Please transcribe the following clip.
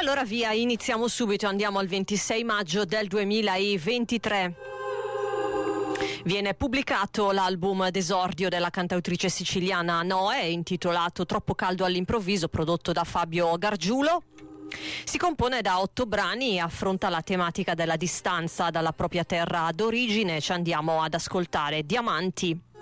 allora via, iniziamo subito, andiamo al 26 maggio del 2023. Viene pubblicato l'album d'esordio della cantautrice siciliana Noè, intitolato Troppo caldo all'improvviso, prodotto da Fabio Gargiulo. Si compone da 8 brani e affronta la tematica della distanza dalla propria terra d'origine. Ci andiamo ad ascoltare Diamanti.